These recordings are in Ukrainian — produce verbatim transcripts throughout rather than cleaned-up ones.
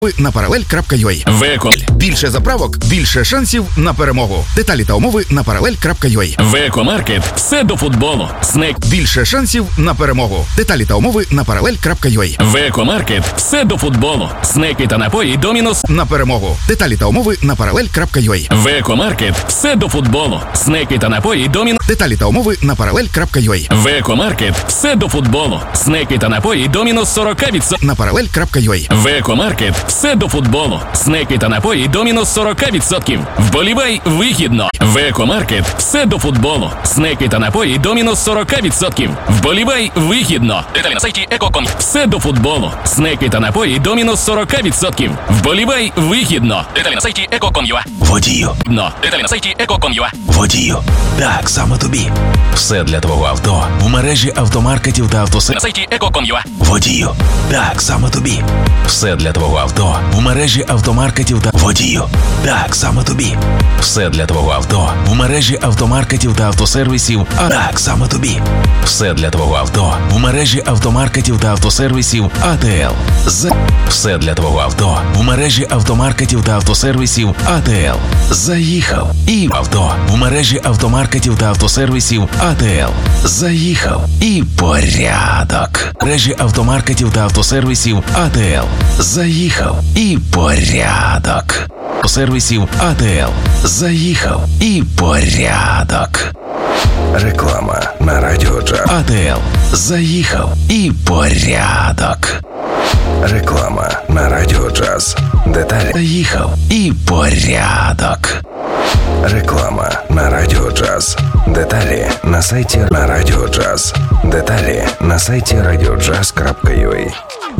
на parallel.ua. Веко. Більше заправок, більше шансів на перемогу. Деталі та умови на parallel.ua. Векомаркет. Все до футболу. Снек. Більше шансів на перемогу. Деталі та умови на parallel.ua. Векомаркет. Все до футболу. Снеки та напої Домінос. На перемогу. Деталі та умови на parallel.ua. Векомаркет. Все до футболу. Снеки та напої Домінос. Деталі та умови на parallel.ua. Векомаркет. Все до футболу. Снеки та напої Домінос сорок відсотків. На parallel.ua. Векомаркет. Все до футболу. Снеки та напої Домінос сорок відсотків. Вболівай вигідно. Векомаркет. Все до футболу. Снеки та напої Домінос сорок відсотків. Вболівай вигідно. Деталі на сайті Екоком. Все до футболу. Снеки та напої Домінос сорок відсотків. Вболівай вигідно. Деталі на сайті Екоком.ua. Водію. Но. Деталі на сайті Екоком.ua. Водію. Так, саме тобі. Все для твого авто в мережі автомаркетів та автосервісів. На сайті Екоком.ua. Водію. Так, саме тобі. Все для твого авто в мережі автомаркетів та водію. Так, саме тобі. Все для твого авто в мережі автомаркетів та автосервісів. А так, саме тобі. Все для твого авто в мережі автомаркетів та автосервісів АТЛ. За... Все для твого авто в мережі автомаркетів та автосервісів АТЛ. Заїхав. І авто в мережі автомаркетів та автосервісів АТЛ. Заїхав. І порядок. В мережі автомаркетів та автосервісів АТЛ. Заїхав. І порядок. Сервісів АТЛ. Заїхав. І порядок. Реклама на Радіо Джаз. АТЛ. Заїхав. І порядок. Реклама на Радіо Джаз. Деталі. Заїхав. І порядок. Реклама на Радіо Джаз. Деталі на сайті на Радіо Джаз. Деталі на сайті радіоджаз крапка ю а.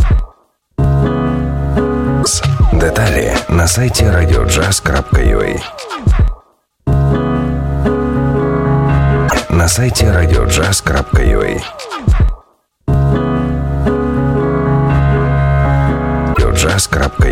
Деталі на сайті радіоджаз крапка ю а. На сайті радіоджаз крапка ю а. радіоджаз крапка ю а.